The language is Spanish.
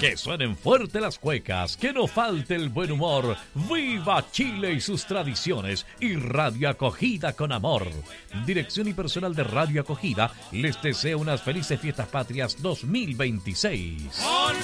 Que suenen fuerte las cuecas, que no falte el buen humor. ¡Viva Chile y sus tradiciones! Y Radio Acogida con amor. Dirección y personal de Radio Acogida les desea unas felices fiestas patrias 2026.